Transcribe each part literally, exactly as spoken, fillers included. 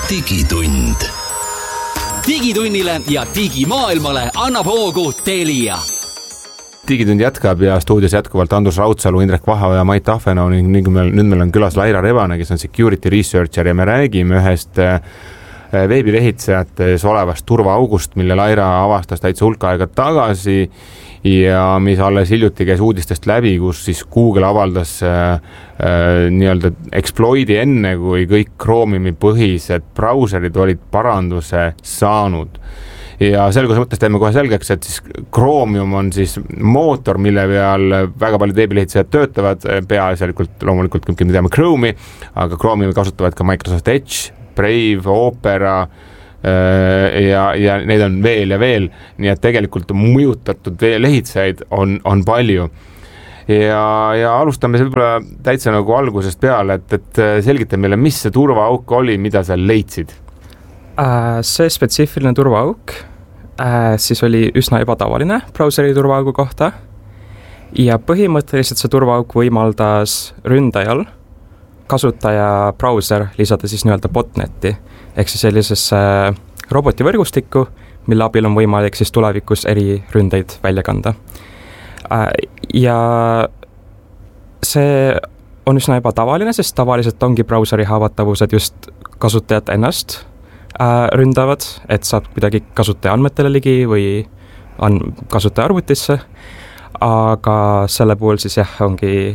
digitund. Digitunnile ja digimaailmale annab hoogu Telia. Digitund jätkab ja stuudios jätkuvalt Andrus Raudsalu, Indrek Vaha ja Mait Ahvenau ning nüüd meil, nüüd meil on külas Laira Rebane, kes on security researcher ja me räägime ühest veebilehitsejates olevast turvaaugust, mille Laira avastas täitsa hulka aega tagasi ja mis alles hiljuti käis uudistest läbi, kus siis Google avaldas äh, äh, nii-öelda exploidi enne, kui kõik Chromiumi põhised brauserid olid paranduse saanud. Ja selguse mõttes teeme kohe selgeks, et siis Chromium on siis mootor, mille peal väga paljud veebilehitsejad töötavad, peaasjalikult loomulikult me teame Chrome'i, aga Chromiumi kasutavad ka Microsoft Edge, Brave, Opera ja, ja neid on veel ja veel, nii et tegelikult mõjutatud lehitsejaid on, on palju. Ja, ja alustame võib-olla täitsa nagu algusest peale, et, et selgita meile, mis see turvaauk oli, mida sa leidsid? See spetsiifiline turvaauk siis oli üsna ebatavaline brauseri turvaaugu kohta ja põhimõtteliselt see turvaauk võimaldas ründajal kasutaja brauser lisada siis nii-öelda botneti ehk siis sellisesse robotivõrgustikku, mille abil on võimalik siis tulevikus eri ründeid välja kanda. Ja see on üsna ebatavaline, sest tavaliselt ongi brauseri haavatavused just kasutajat ennast ründavad, et saab kuidagi kasutaja andmetele ligi või on kasutaja arvutisse, aga selle puhul siis jah, ongi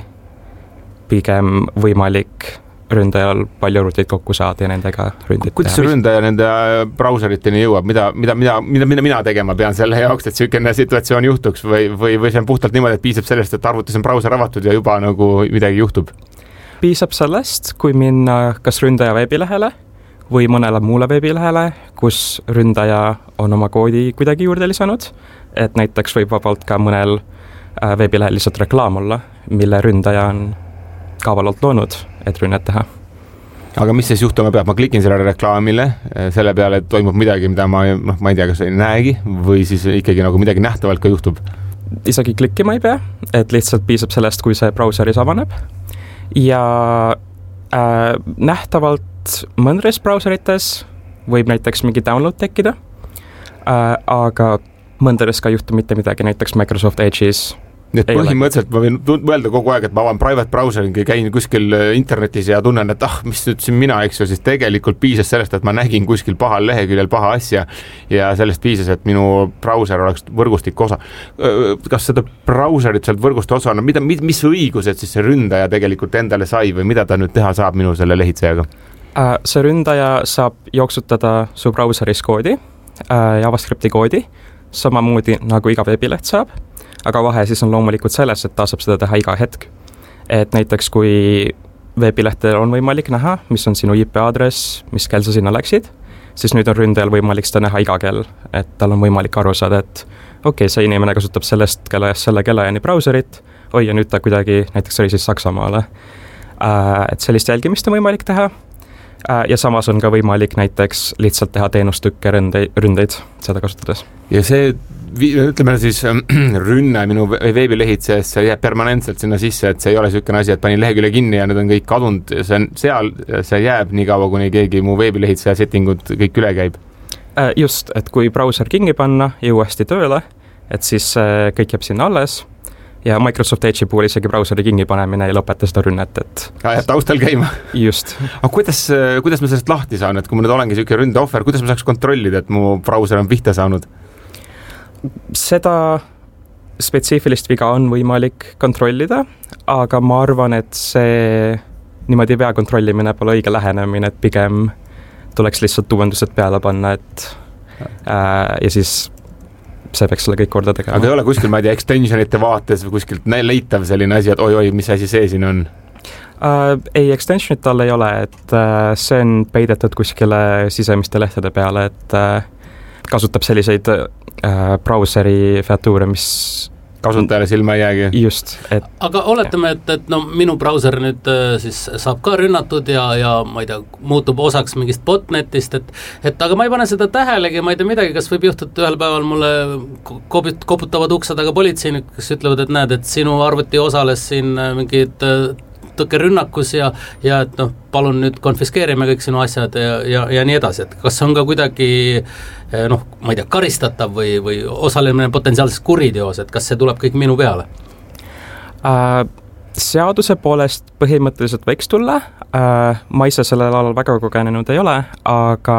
pigem võimalik ründajal palju arvuteid kokku saada ja nendega ründid Kuidas teha. ründaja nende brauseriteni jõuab? Mida, mida, mida, mida, mida mina tegema pean selle jaoks, et selline situatsioon juhtuks või, või, või see on puhtalt niimoodi, et piisab sellest, et arvutis on brauser avatud ja juba nagu midagi juhtub? Piisab sellest, kui minna kas ründaja veebilehele või mõnele muule veebilehele, kus ründaja on oma koodi kuidagi juurde lisanud, et näiteks võib vabalt ka mõnel veebilehel lihtsalt reklaam olla, mille ründaja on kavalalt loonud, et rünnet teha. Aga mis siis juhtuma peab? Ma klikin sellele reklaamile, selle peale, et toimub midagi, mida ma, noh, ma ei tea, kas ei näegi või siis ikkagi nagu midagi nähtavalt ka juhtub? Isegi klikkima ei pea, et lihtsalt piisab sellest, kui see brauseris avaneb. Ja äh, nähtavalt mõndres brauserites võib näiteks mingi download tekkida, äh, aga mõndres ka juhtu mitte midagi, näiteks Microsoft Edge'is. Nii et põhimõtteliselt ma võin mõelda kogu aeg, et ma avan private browseri, käin kuskil internetis ja tunnen, et ah, mis nüüd siin mina, eks ju, siis tegelikult piisas sellest, et ma nägin kuskil pahal leheküljel paha asja ja sellest piisas, et minu brauser oleks võrgustik osa. Kas seda brauserit sealt võrgusti osa on, mida, mis õigused siis see ründaja tegelikult endale sai või mida ta nüüd teha saab minu selle lehitsejaga? See ründaja saab jooksutada su brauseris koodi, JavaScripti koodi, samamoodi nagu iga veebileht saab, aga vahe siis on loomulikult selles, et ta saab seda teha iga hetk. Et näiteks kui veebilehtedel on võimalik näha, mis on sinu I P aadress, mis kell sa sinna läksid, siis nüüd on ründajal võimalik seda näha iga kell, et tal on võimalik aru saada, et okei, okay, see inimene kasutab sellest kellajast selle kellajani brauserit, oi ja nüüd ta kuidagi näiteks oli siis Saksamaale. Et sellist jälgimist on võimalik teha ja samas on ka võimalik näiteks lihtsalt teha teenustükke ründeid, ründeid seda kasutades. Ja see ütleme siis rünne minu veebilehitsejasse jääb permanentselt sinna sisse, et see ei ole selline asi, et panin lehekülje kinni ja need on kõik kadunud, see on seal, see jääb nii kaua, kuni keegi mu veebilehitseja settingud kõik üle käib. Just, et kui brauser kingi panna ja uuesti tööle, et siis kõik jääb sinna alles ja Microsoft Edge'i puhul isegi brauseri kingi panemine ei lõpeta seda rünnet, et ja, jääb taustal käima. Just. Aga kuidas, kuidas ma sellest lahti saan, et kui ma nüüd olengi selline ründeohver, kuidas ma saaks kontrollida, et mu brauser on pihta saanud? Seda spetsiifilist viga on võimalik kontrollida, aga ma arvan, et see niimoodi vea kontrollimine pole õige lähenemine, et pigem tuleks lihtsalt uuendused peale panna, et äh, ja siis see peaks selle kõik korda tegema. Aga ei ole kuskil, ma ei tea, extensionite vaates või kuskilt leitav selline asi, et oi-oi, mis asi see siin on? Uh, ei, extensionit tal ei ole, et uh, see on peidetud kuskile sisemiste lehtede peale, et uh, kasutab selliseid uh, brauseri featuure, mis kasutajale silma ei jäägi. Just. Et, aga oletame, et, et no, minu brauser nüüd siis saab ka rünnatud ja, ja ma ei tea, muutub osaks mingist botnetist, et, et aga ma ei pane seda tähelegi, ma ei tea midagi, kas võib juhtuda ühel päeval mulle koputavad uksed, aga politseinik, kes ütlevad, et näed, et sinu arvuti osales siin mingid tõkerünnakus ja, ja et noh, palun nüüd konfiskeerime kõik sinu asjad ja, ja, ja nii edasi, et kas on ka kuidagi noh, ma ei tea, karistatav või, või osalemine potentsiaalses kuriteos, et kas see tuleb kõik minu peale äh,? Seaduse poolest põhimõtteliselt võiks tulla, ma ise sellel alal väga kogenenud ei ole, aga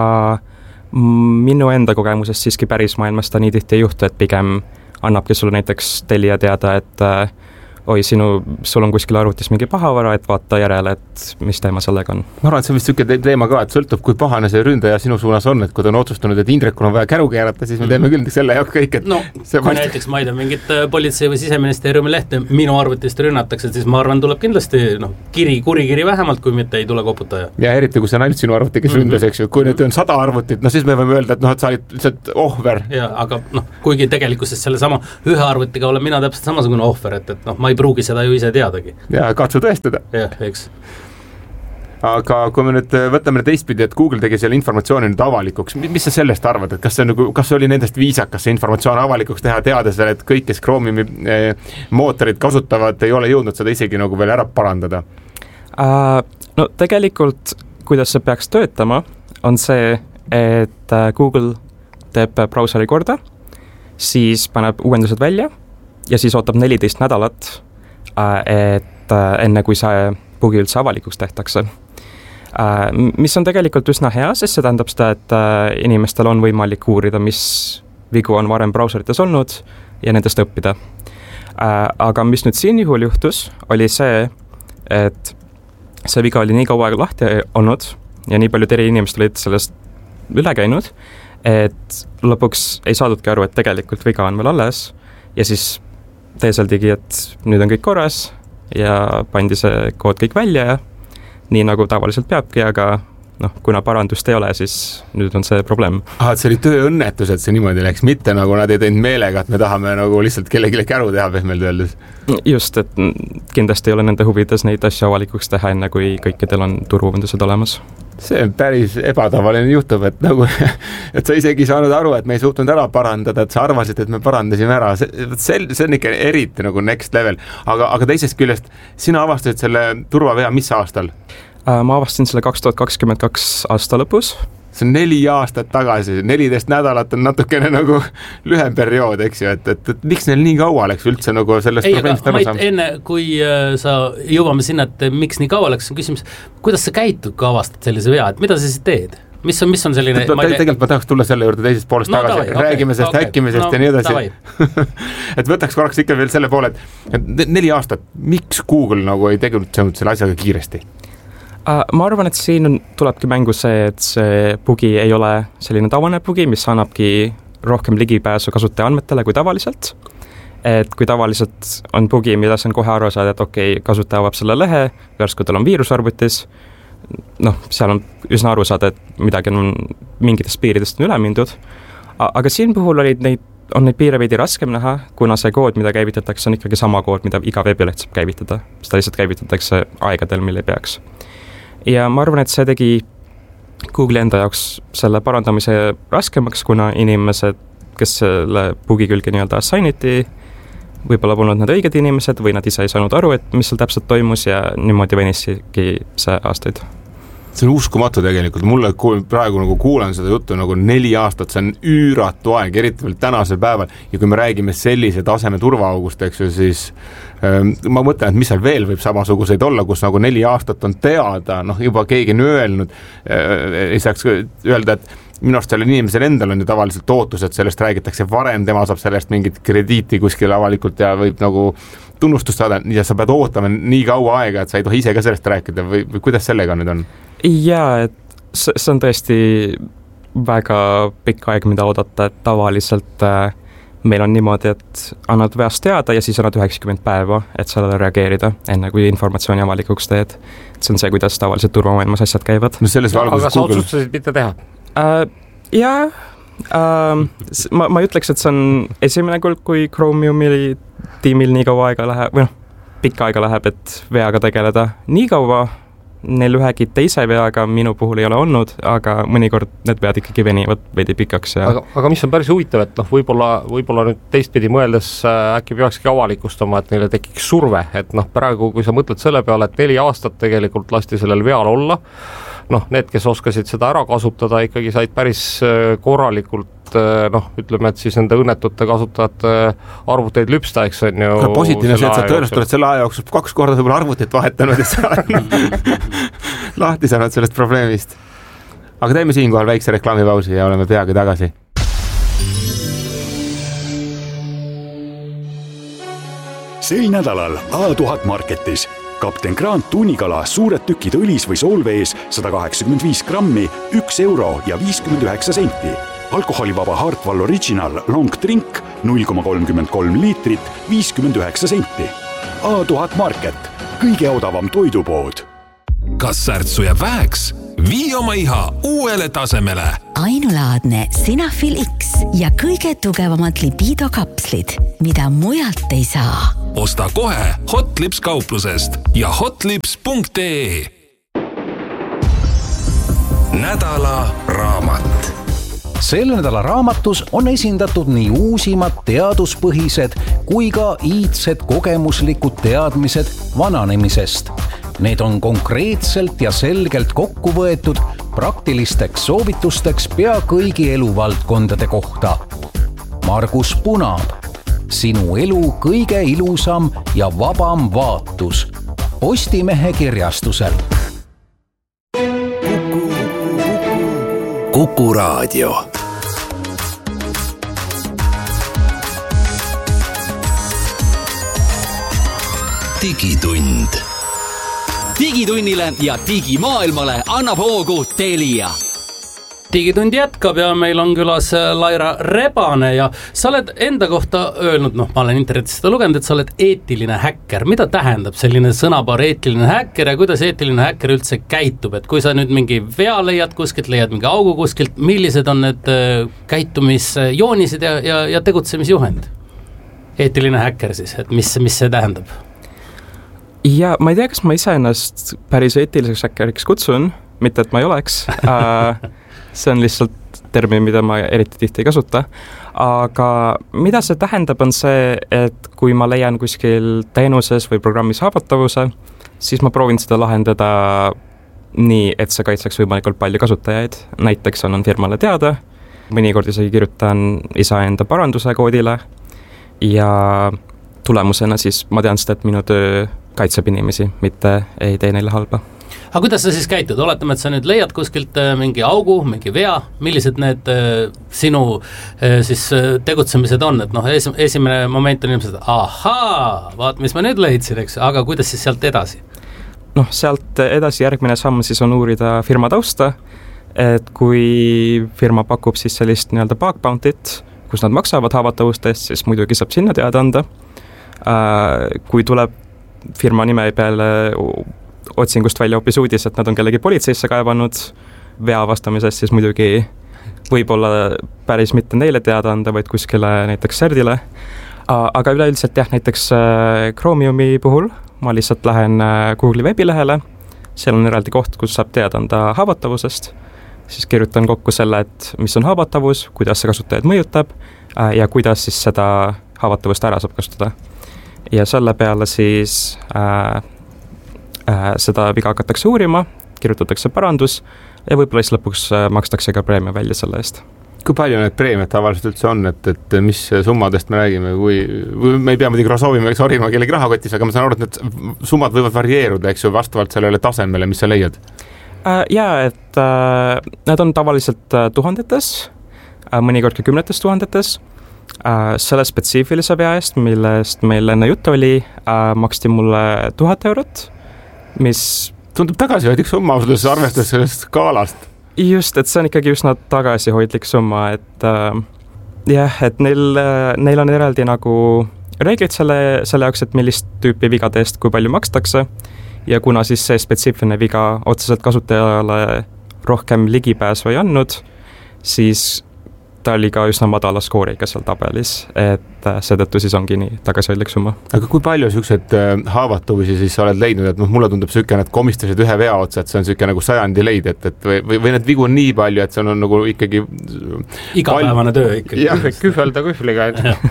minu enda kogemusest siiski päris maailmas ta nii tihti ei juhtu, et pigem annabki sulle näiteks tellija teada, et oi, sinu, sul on kuskil arvutis mingi pahavara, et vaata järele, et mis teema sellega on. Ma arvan, et see on vist niisugune teema ka, et sõltub, kui pahane see ründaja sinu suunas on, et kui ta on otsustanud, et Indrekul on vaja käru keerata, siis me teeme küll selle jaoks kõik, et no, kui vast... näiteks, ma ei tea, mingit politsei või siseministeeriumi lehte minu arvutist rünnatakse, siis ma arvan, tuleb kindlasti noh, kiri, kurikiri vähemalt, kui mitte ei tule koputaja. Ja eriti, kui see on ainult sinu arvuti, kes mm-hmm. ründas, eks ju, kui nüüd on sada arvutit, no siis me võime öelda, et noh, et sa olid lihtsalt ohver. Ja, aga noh, kuigi tegelikkuses selle sama ühe arvutiga olen mina täpselt samasugune ohver, et, et noh, ma ei pruugi seda ju ise teadagi. Ja katsu tõestada. Jah, eks. Aga kui me nüüd võtame teistpidi, et Google tegi selle informatsiooni nüüd avalikuks, mis sa sellest arvad, et kas see, nagu, kas see oli nendest viisakas see informatsioon avalikuks teha, teades veel, et kõik, kes Chrome'i mootorid kasutavad, ei ole jõudnud seda isegi nagu veel ära parandada? Uh, no tegelikult, kuidas see peaks töötama, on see, et Google teeb brauseri korda, siis paneb uuendused välja ja siis ootab neliteist nädalat, et enne kui see bugi üldse avalikuks tehtakse. Mis on tegelikult üsna hea, sest see tähendab seda, et inimestel on võimalik uurida, mis vigu on varem brauserites olnud ja nendest õppida. Aga mis nüüd siin juhul juhtus, oli see, et see viga oli nii kaua aega lahti olnud ja nii palju eri inimesed olid sellest üle käinud, et lõpuks ei saadudki aru, et tegelikult viga on veel alles ja siis teeseldigi, et nüüd on kõik korras ja pandi see kood kõik välja ja nii nagu tavaliselt peabki, aga noh, kuna parandust ei ole, siis nüüd on see probleem. Ah, et see oli tööõnnetus, et see niimoodi läks, mitte nagu nad ei teinud meelega, et me tahame nagu lihtsalt kellelegi käru teha pehmelt öeldes. Just, et kindlasti ei ole nende huvides neid asju avalikuks teha, enne kui kõikidel on turuuvendused olemas. See on päris ebatavaline juhtub, et nagu, et sa isegi saanud aru, et me ei suutnud ära parandada, et sa arvasid, et me parandasime ära. See, see, see on ikka eriti nagu next level. Aga, aga teisest küljest, sina avastasid selle turvavea mis aastal? Ma avastasin selle kaks tuhat kakskümmend kaks aasta lõpus. See on neli aastat tagasi, neliteist nädalat on natukene nagu lühem periood, eks ju, et, et, et miks neil nii kaua läks üldse nagu sellest ei, aga Mait, enne kui äh, sa jõuame sinna, et miks nii kaua läks, on küsimus, kuidas sa käitud, kui avastad sellise vea, et mida sa siis teed? Mis on, mis on selline... Ma te, tegelikult ma tahaks tulla selle juurde teisest poolest no, tagasi, tavai, räägime okay, sellest okay, häkkimisest no, ja nii edasi. Et võtaks korraks ikka veel selle poole, et neli aastat, miks Google nagu ei tegutsenud selle asjaga kiiresti? Ma arvan, et siin on, tulebki mängu see, et see bugi ei ole selline tavaline bugi, mis annabki rohkem ligipääsu kasutaja andmetele kui tavaliselt. Et kui tavaliselt on bugi, mida see on kohe aru saada, et okei, okay, kasutaja avab selle lehe, järsku tal on viirusarvutis, noh, seal on üsna aru saada, et midagi on mingitest piiridest on üle mindud. Aga siin puhul olid neid, on neid piire veidi raskem näha, kuna see kood, mida käivitatakse, on ikkagi sama kood, mida iga veebileht saab käivitada. Seda lihtsalt käivitatakse aegadel, mille ei peaks. Ja ma arvan, et see tegi Google'i enda jaoks selle parandamise raskemaks, kuna inimesed, kes selle bugi külge nii-öelda assigniti, võib-olla polnud need õiged inimesed või nad ise ei saanud aru, et mis seal täpselt toimus ja niimoodi venisigi see aastaid. See on uskumatu tegelikult, mulle praegu nagu kuulen seda juttu nagu neli aastat, see on üüratu aeg, eriti veel tänasel päeval ja kui me räägime sellise taseme turvaaugust, eks ju, siis ähm, ma mõtlen, et mis seal veel võib samasuguseid olla, kus nagu neli aastat on teada, noh juba keegi on öelnud äh,, ei saaks öelda, et minu arust sellel inimesel endal on ju tavaliselt ootus, et sellest räägitakse varem, tema saab sellest mingit krediiti kuskil avalikult ja võib nagu tunnustust saada ja sa pead ootama nii kaua aega, et sa ei tohi ise ka sellest rääkida või, või kuidas sellega nüüd on? Jaa, et see on tõesti väga pikk aeg, mida oodata, et tavaliselt äh, meil on niimoodi, et annad veast teada ja siis annad üheksakümmend päeva, et sellele reageerida, enne kui informatsiooni avalikuks teed. See on see, kuidas tavaliselt turvamaailmas asjad käivad. No selles no, aga sa Google... otsustasid mitte teha? Uh, jaa, uh, ma, ma ütleks, et see on esimene kord, kui Chromiumi tiimil nii kaua aega läheb, või noh, pikka aega läheb, et veaga tegeleda. Nii kaua neil ühegi teise veaga minu puhul ei ole olnud, aga mõnikord need vead ikkagi venivad veidi pikaks. Ja... Aga, aga mis on päris huvitav, et noh, võib-olla, võib-olla nüüd teistpidi mõeldes äkki peakski avalikustama, et neile tekiks surve, et noh, praegu kui sa mõtled selle peale, et neli aastat tegelikult lasti sellel veal olla, noh, need, kes oskasid seda ära kasutada, ikkagi said päris korralikult, noh, ütleme, et siis nende õnnetute kasutajate arvuteid lüpsta, eks on ju. Positiivne see, et sa tõenäoliselt oled selle aja jooksul kaks korda võib-olla arvutit vahetanud ja sa lahti saanud sellest probleemist. Aga teeme siinkohal väikse reklaamipausi ja oleme peagi tagasi. Sel nädalal A tuhat Marketis Kapten Grant tunnikala suured tükid õlis või soolvees sada kaheksakümmend viis grammi, üks euro ja viiskümmend üheksa senti. Alkoholivaba Hartwall Original Long Drink null koma kolmkümmend kolm liitrit, viiskümmend üheksa senti. A tuhat Market, kõige odavam toidupood. Kas särtsu jääb väheks? Vii oma iha uuele tasemele. Ainulaadne Sinafil X ja kõige tugevamad libido kapslid, mida mujalt ei saa. Osta kohe Hotlips kauplusest ja hotlips punkt ee. Nädala raamat. Selle nädala raamatus on esindatud nii uusimad teaduspõhised kui ka iidsed kogemuslikud teadmised vananemisest. Need on konkreetselt ja selgelt kokku võetud praktilisteks soovitusteks pea kõigi eluvaldkondade kohta. Margus Punab. Sinu elu kõige ilusam ja vabam vaatus. Postimehe kirjastusel. Kuku, Kuku Raadio. Digitund. Digitunnile ja digimaailmale annab hoogu Telia. Digitund jätkab ja meil on külas Laira Rebane ja sa oled enda kohta öelnud, noh, ma olen internetis seda lugenud, et sa oled eetiline häkker. Mida tähendab selline sõnapaar eetiline häkker ja kuidas eetiline häkker üldse käitub? Et kui sa nüüd mingi vea leiad kuskilt, leiad mingi augu kuskilt, millised on need käitumisjoonised ja, ja, ja tegutsemisjuhend? Eetiline häkker siis, et mis, mis see tähendab? Ja ma ei tea, kas ma ise ennast päris eetiliseks häkkeriks kutsun, mitte et ma ei oleks. See on lihtsalt termin, mida ma eriti tihti ei kasuta. Aga mida see tähendab, on see, et kui ma leian kuskil teenuses või programmis haavatavuse, siis ma proovin seda lahendada nii, et see kaitseks võimalikult palju kasutajaid. Näiteks annan firmale teada, mõnikord isegi kirjutan iseenda paranduse koodile ja tulemusena siis ma tean seda, et minu töö kaitseb inimesi, mitte ei tee neile halba. Aga kuidas sa siis käitud? Oletame, et sa nüüd leiad kuskilt mingi augu, mingi vea, millised need sinu siis tegutsemised on, et noh, es, esimene moment on ilmselt, ahaa, vaat, mis ma nüüd leidsin, eks, aga kuidas siis sealt edasi? Noh, sealt edasi järgmine samm siis on uurida firma tausta, et kui firma pakub siis sellist nii-öelda bug bounty't, kus nad maksavad haavatavustest, siis muidugi saab sinna teada anda. Kui tuleb firma nime peale otsingust välja hoopis uudis, et nad on kellegi politseisse kaevanud vea vastamisest, siis muidugi võib-olla päris mitte neile teada anda, vaid kuskile näiteks Serdile. Aga üleüldiselt jah, näiteks Chromiumi puhul ma lihtsalt lähen Google'i veebilehele, seal on eraldi koht, kus saab teada anda haavatavusest, siis kirjutan kokku selle, et mis on haavatavus, kuidas see kasutajad mõjutab ja kuidas siis seda haavatavust ära saab kasutada. Ja selle peale siis äh, äh, seda viga hakatakse uurima, kirjutatakse parandus ja võib-olla siis lõpuks äh, makstakse ka preemia välja selle eest. Kui palju need preemiad tavaliselt üldse on, et, et mis summadest me räägime, kui, või me ei pea muidugi soovima, eks orima kellegi rahakotis, aga ma saan aru, et need summad võivad varieeruda, eks ju, vastavalt sellele tasemele, mis sa leiad? Äh, jaa, et äh, need on tavaliselt äh, tuhandetes, äh, mõnikord ka kümnetes tuhandetes. Uh, selle spetsiifilise vea eest, millest meil enne jutt oli, uh, maksti mulle tuhat eurot, mis tundub tagasihoidlik summa ausalt arvestades sellest skaalast. Just, et see on ikkagi üsna tagasihoidlik summa, et uh, jah, et neil, neil on eraldi nagu reeglid selle, selle jaoks, et millist tüüpi vigade eest kui palju makstakse ja kuna siis see spetsiifiline viga otseselt kasutajale rohkem ligipääsu ei andnud, siis ta oli ka üsna madala skooriga seal tabelis, et seetõttu siis ongi nii tagasihoidlik summa. Aga kui palju siuksed haavatuvusi siis sa oled leidnud, et noh, mulle tundub siuke, et komistasid ühe vea otsa, et see on siuke nagu sajandi leid, et, et või, või need vigu on nii palju, et see on nagu ikkagi igapäevane pal... töö ikkagi. Jah, kühvelda kühvliga.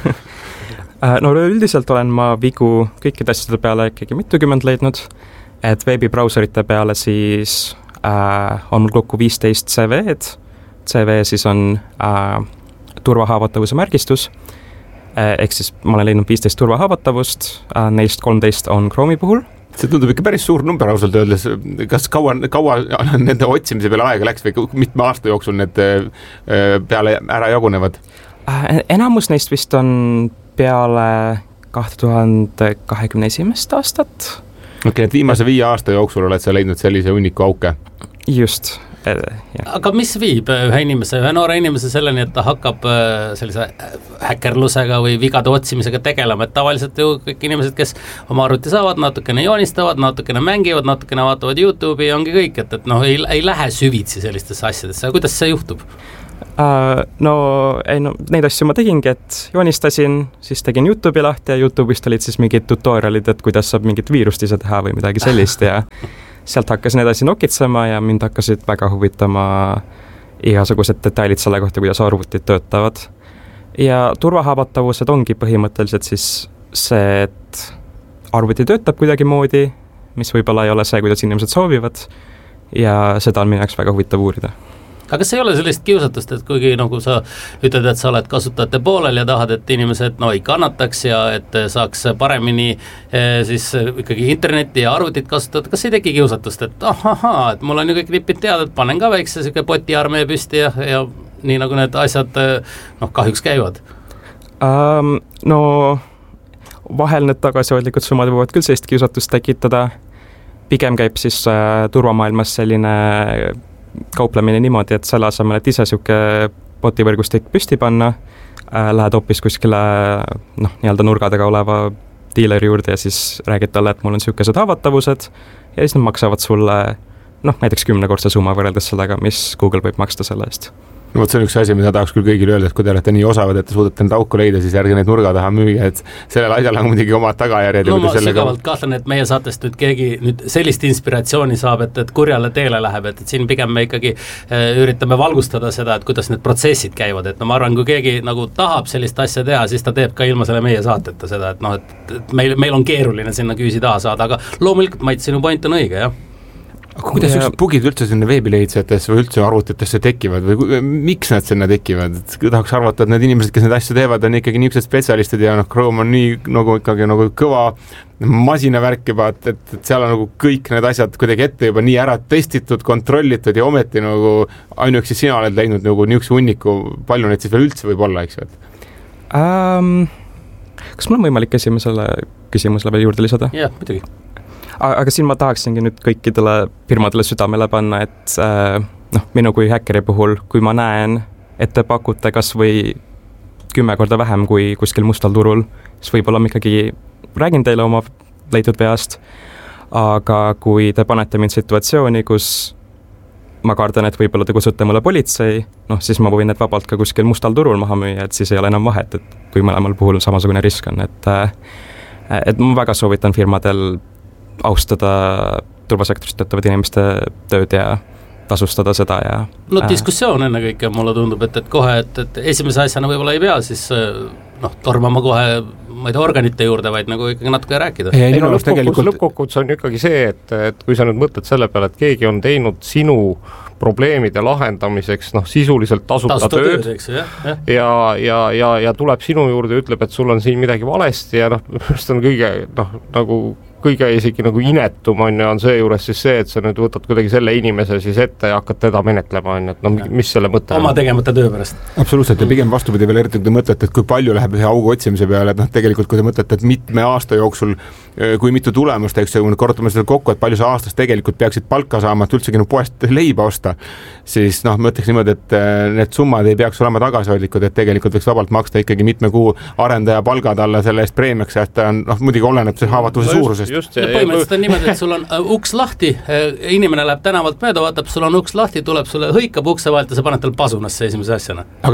No üldiselt olen ma vigu kõikide asjade peale ikkagi mitukümmend leidnud, et veebibrauserite peale siis äh, on mul kokku viisteist C V-d. C V siis on äh, turvahaavatavuse märgistus, eh, ehk siis ma olen leidnud viisteist turvahaavatavust, äh, neist kolmteist on Chrome'i puhul. See tundub ikka päris suur number ausalt öeldes, kas kaua, kaua nende otsimise peale aega läks või mitme aasta jooksul need äh, peale ära jagunevad? Äh, enamus neist vist on peale kahe tuhande kahekümne esimest aastat. Okei, okay, et viimase viie aasta jooksul oled sa leidnud sellise hunniku auke? Just. Aga mis viib ühe inimese, ühe noore inimese selleni, et ta hakkab sellise häkkerlusega või vigade otsimisega tegelema, et tavaliselt ju kõik inimesed, kes oma arvuti saavad, natukene joonistavad, natukene mängivad, natukene vaatavad YouTube'i ja ongi kõik, et, et noh, ei, ei lähe süvitsi sellistesse asjadesse, kuidas see juhtub? Uh, no, ei, no neid asju ma tegingi, et joonistasin, siis tegin YouTube'i lahti ja YouTube'ist olid siis mingid tutorialid, et kuidas saab mingit viirust ise teha või midagi sellist ja sealt hakkasin edasi nokitsema ja mind hakkasid väga huvitama igasugused detailid selle kohta, kuidas arvutid töötavad. Ja turvahaavatavused ongi põhimõtteliselt siis see, et arvuti töötab kuidagi moodi, mis võib-olla ei ole see, kuidas inimesed soovivad ja seda on minu jaoks väga huvitav uurida. Aga kas ei ole sellist kiusatust, et kuigi nagu sa ütled, et sa oled kasutajate poolel ja tahad, et inimesed no, ei kannataks ja et saaks paremini eh, siis ikkagi internetti ja arvutit kasutada, kas ei teki kiusatust, et ahaha, et mul on ju kõik nipid teada, et panen ka väikse siuke potiarmee püsti ja, ja nii nagu need asjad noh, kahjuks käivad? Um, no vahel need tagasihoidlikud summad võivad küll sellist kiusatust tekitada, pigem käib siis äh, turvamaailmas selline kauplemine niimoodi, et selle asemel, et ise siuke botivõrgustik püsti panna, äh, lähed hoopis kuskile noh, nii-öelda nurga taga oleva diileri juurde ja siis räägid talle, et mul on siukesed haavatavused ja siis nad maksavad sulle noh, näiteks kümnekordse summa võrreldes sellega, mis Google võib maksta selle eest. No vot, see on üks asi, mida tahaks küll kõigile öelda, et kui te olete nii osavad, et te suudate need auku leida, siis ärge neid nurga taha müüa, et sellel asjal on muidugi omad tagajärjed. No ma sellega... sügavalt kahtlen, et meie saatest nüüd keegi nüüd sellist inspiratsiooni saab, et, et kurjale teele läheb, et, et siin pigem me ikkagi äh, üritame valgustada seda, et kuidas need protsessid käivad, et no ma arvan, kui keegi nagu tahab sellist asja teha, siis ta teeb ka ilma selle meie saateta seda, et noh, et, et meil, meil on keeruline sinna küüsi taha saada, aga loomulikult Mait, sinu point on õige, jah. Aga kuidas ja... bugid üldse sinna veebilehitsejatesse või üldse arvutitesse tekivad või miks nad sinna tekivad? Tahaks arvata, et need inimesed, kes need asju teevad, on ikkagi niisugused spetsialistid ja noh, Chrome on nii nagu ikkagi nagu kõva masinavärk juba, et, et, et seal on nagu kõik need asjad kuidagi ette juba nii ära testitud, kontrollitud ja ometi nagu ainuüksi sina oled leidnud nagu niisuguse hunniku, palju neid siis veel üldse võib olla, eks ju? Um, kas mul on võimalik esimesele küsimusele veel juurde lisada? Jah, muidugi. Aga siin ma tahaksingi nüüd kõikidele firmadele südamele panna, et äh, noh, minu kui häkkeri puhul, kui ma näen, et te pakute kas või kümme korda vähem kui kuskil mustal turul, siis võib-olla ma ikkagi räägin teile oma leitud veast, aga kui te panete mind situatsiooni, kus ma kardan, et võib-olla te kutsute mulle politsei, noh siis ma võin need vabalt ka kuskil mustal turul maha müüa, et siis ei ole enam vahet, et kui mõlemal puhul samasugune risk on, et, äh, et ma väga soovitan firmadel austada turvasektorist töötavad inimeste tööd ja tasustada seda ja no diskussioon ennekõike mulle tundub, et, et kohe, et, et esimese asjana võib-olla ei pea siis noh, tormama kohe ma ei tea, organite juurde, vaid nagu ikkagi natuke rääkida. Ei, no, lõppkokkuvõttes tegelikult... lõppkokkuvõttes on ikkagi see, et, et kui sa nüüd mõtled selle peale, et keegi on teinud sinu probleemide lahendamiseks noh, sisuliselt tasuta, tasuta tööd, tööd eks, jah, jah. Ja, ja, ja, ja tuleb sinu juurde ja ütleb, et sul on siin midagi valesti ja noh, see on kõige noh, nagu kõige isegi nagu inetum on ja on see juures siis see, et sa nüüd võtad kuidagi selle inimese siis ette ja hakkad teda menetlema, on, et no mis selle mõte oma on? Tegemata töö pärast. Absoluutselt ja pigem vastupidi veel eriti, kui te mõtlete, et kui palju läheb ühe augu otsimise peale, et noh, tegelikult kui te mõtlete, et mitme aasta jooksul, kui mitu tulemust, eks ju, korrutame seda kokku, et palju sa aastas tegelikult peaksid palka saama, et üldsegi no poest leiba osta, siis noh, ma ütleks niimoodi, et need summad ei peaks olema tagasihoidlikud, et tegelikult võiks vabalt maksta ikkagi mitme kuu arendaja palgad alla selle eest preemiaks, et ta on noh, muidugi oleneb see haavatuse no, suurusest. just, ja põhimõtteliselt on niimoodi, et sul on uks lahti, inimene läheb tänavalt mööda, vaatab, sul on uks lahti, tuleb sulle, hõikab ukse vahelt ja sa paned tal pasunasse esimese asjana. aga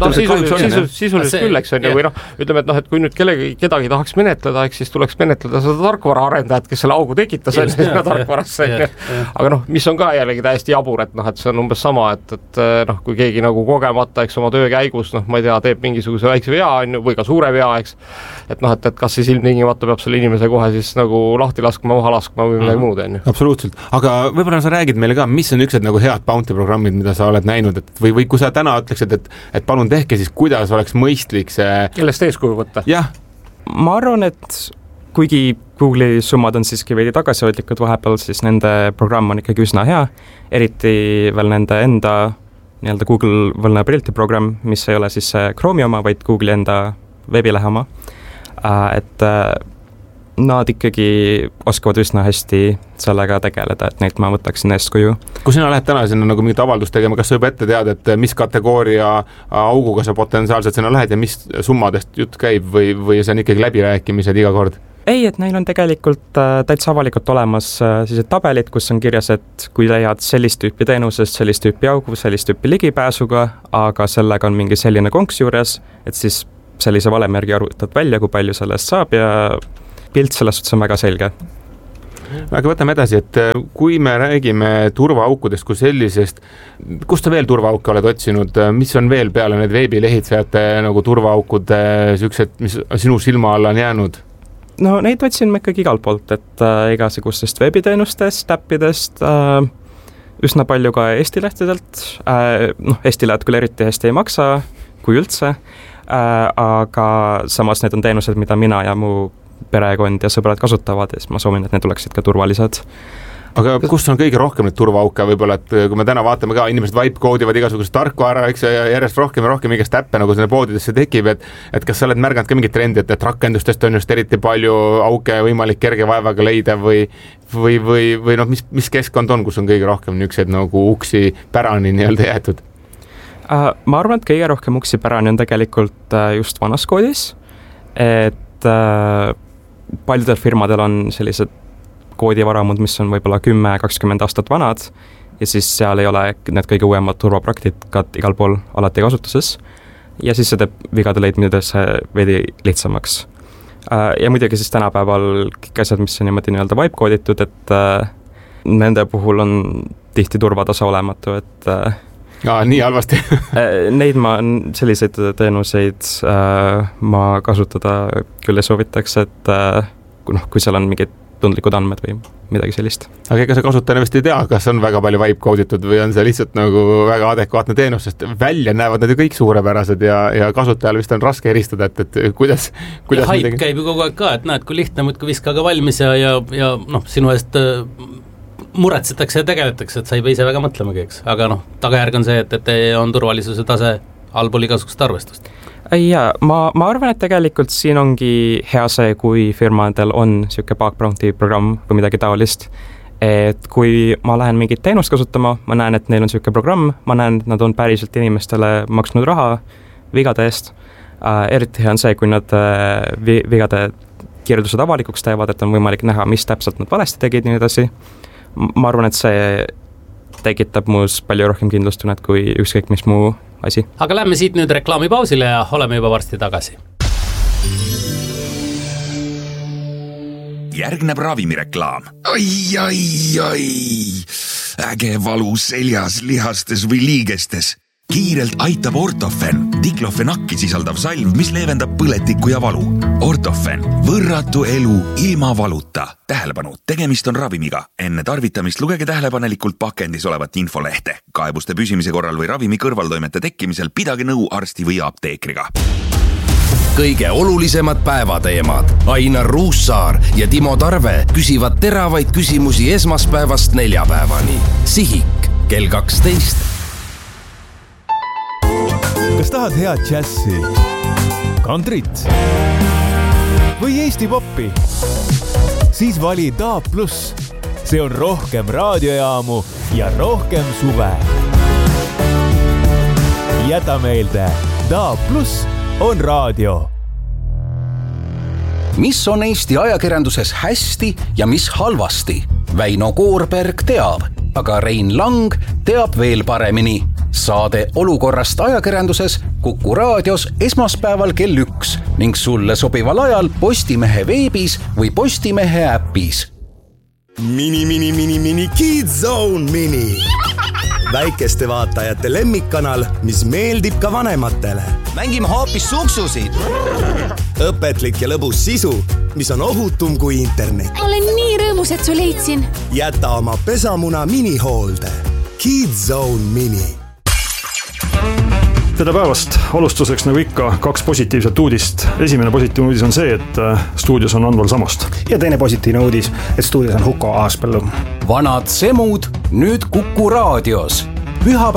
sisuliselt küll, eks on ju, või noh, ütleme, et noh, et kui nüüd kellegi, kedagi tahaks menetleda, eks siis tuleks menetleda seda tarkvara arendajat, kes selle augu tekitas enne sinna tarkvarasse. aga noh, mis on ka jällegi täiesti jabur, et noh, et see on umbes sama, et, et noh, kui keegi nagu kogemata, eks oma töö käigus, noh, ma ei tea, teeb mingisuguse väikse vea, või ka suure vea, eks, et noh, et, et kas siis ilmtingimata peab selle inimese kohe siis nagu lahti laskma, maha laskma või midagi muud, on ju. Absoluutselt, aga võib-olla sa räägid meile ka, mis on üksed nagu head bounty programmid, mida sa oled näinud, et või, või kui sa täna ütleksid, et, et palun tehke, siis kuidas oleks mõistlik see... Kellest eeskuju võtta? Jah. Ma arvan, et kuigi Google'i summad on siiski veidi tagasihoidlikud vahepeal, siis nende programm on ikkagi üsna hea, eriti veel nende enda nii-öelda Google Vulnerability programm, mis ei ole siis Chrome'i oma, vaid Google'i enda veebilehe oma. Et nad ikkagi oskavad üsna hästi sellega tegeleda, et neid ma võtaksin eeskuju. Kui sina lähed täna sinna nagu mingit avaldust tegema, kas sa juba ette tead, et mis kategooria auguga sa potentsiaalselt sinna lähed ja mis summadest jutt käib või, või see on ikkagi läbirääkimised iga kord? Ei, et neil on tegelikult äh, täitsa avalikult olemas äh, sellised tabelid, kus on kirjas, et kui leiad sellist tüüpi teenusest, sellist tüüpi augu, sellist tüüpi ligipääsuga, aga sellega on mingi selline konks juures, et siis sellise valemi järgi arvutad välja, kui palju sellest saab ja pilt selles suhtes on väga selge. Aga võtame edasi, et kui me räägime turvaaukudest kui sellisest, kust sa veel turvaauke oled otsinud, mis on veel peale need veebilehitsejate nagu turvaaukude süksed, mis sinu silma alla on jäänud? No neid otsin ma ikkagi igalt poolt, et äh, igasugustest veebiteenustest, äppidest, äh, üsna palju ka Eesti lehtedelt, äh, noh, Eesti lehed küll eriti hästi ei maksa, kui üldse, äh, aga samas need on teenused, mida mina ja mu perekond ja sõbrad kasutavad ja siis ma soovin, et need oleksid ka turvalised. Aga kus on kõige rohkem need turvaauke võib-olla, et kui me täna vaatame ka, inimesed vibe-koodivad igasugust tarkvara, eks, ja järjest rohkem ja rohkem igast äppe nagu sinne poodidesse tekib, et, et kas sa oled märganud ka mingit trendi, et, et rakendustest on just eriti palju auke võimalik kerge vaevaga leida või, või, või, või noh, mis, mis keskkond on, kus on kõige rohkem niisugused nagu uksi pärani nii-öelda jäetud? Ma arvan, et kõige rohkem uksi pärani on tegelikult just vanas koodis, et paljudel firmadel on sellised koodivaramud, mis on võib-olla kümme kakskümmend aastat vanad ja siis seal ei ole need kõige uuemad turvapraktikad igal pool alati kasutuses ja siis see teeb vigade leidmidesse veidi lihtsamaks. Ja muidugi siis tänapäeval kõik asjad, mis on niimoodi nii-öelda vibe-kooditud, et nende puhul on tihti turvatasa olematu, et Aa, nii halvasti. Neid ma, selliseid teenuseid ma kasutada küll ei soovitaks, et noh, kui seal on mingid tundlikud andmed või midagi sellist. Aga ega see kasutajana vist ei tea, kas on väga palju vibe-kooditud või on see lihtsalt nagu väga adekvaatne teenus, sest välja näevad need ju kõik suurepärased ja, ja kasutajal vist on raske eristada, et, et kuidas, kuidas ja hype midagi... käib ju kogu aeg ka, et näed, kui lihtne muudkui viskaga valmis ja, ja, ja noh, sinu eest muretsetakse ja tegeletakse, et sa ei pea ise väga mõtlemagi, eks. Aga noh, tagajärg on see, et, et on turvalisuse tase allpool igasugust arvestust. Jaa, ma, ma arvan, et tegelikult siin ongi hea see, kui firmadel on niisugune bug bounty programm või midagi taolist, et kui ma lähen mingit teenust kasutama, ma näen, et neil on niisugune programm, ma näen, et nad on päriselt inimestele maksnud raha vigade eest, äh, eriti hea on see, kui nad äh, vi, vigade kirjeldused avalikuks teevad, et on võimalik näha, mis täpselt nad valesti tegid ja nii edasi. Ma arvan, et see tekitab muus palju rohkem kindlustunnet kui ükskõik mis muu asi. Aga lähme siit nüüd reklaamipausile ja oleme juba varsti tagasi. Järgneb ravimireklaam. Ai, ai, ai. Äge valu seljas, lihastes või liigestes. Kiirelt aitab Ortofen, diklofenakki sisaldav salv, mis leevendab põletikku ja valu. Ortofen, võrratu elu ilma valuta. Tähelepanu, tegemist on ravimiga. Enne tarvitamist lugege tähelepanelikult pakendis olevat infolehte. Kaebuste püsimise korral või ravimi kõrvaltoimete tekkimisel pidage nõu arsti või apteekriga. Kõige olulisemad päevateemad. Ainar Ruussaar ja Timo Tarve küsivad teravaid küsimusi esmaspäevast neljapäevani. Sihik, kell kaksteist. Kas tahad head džässi, kantrit või Eesti poppi? Siis vali D A B plus. See on rohkem raadiojaamu ja rohkem suve. Jäta meelde, D A B plus on raadio. mis on Eesti ajakirjanduses hästi ja mis halvasti. Väino Koorberg teab, aga Rein Lang teab veel paremini. Saade olukorrast ajakirjanduses Kuku raadios esmaspäeval kell üks ning sulle sobival ajal Postimehe veebis või Postimehe äpis. Mini, mini, mini, mini, Kids Zone Mini. Väikeste vaatajate lemmikkanal, mis meeldib ka vanematele. Mängime hoopis suksusid. Õpetlik ja lõbus sisu, mis on ohutum kui internet. Olen nii rõõmus, et su leidsin. Jäta oma pesamuna minihoolde. Kids Zone Mini. Tere päevast! Alustuseks nagu ikka kaks positiivset uudist. Esimene positiivne uudis on see, et stuudios on Anval Samost. Ja teine positiivne uudis, et stuudios on Huko Aaspõllu. Vanad semud nüüd Kuku raadios. Püha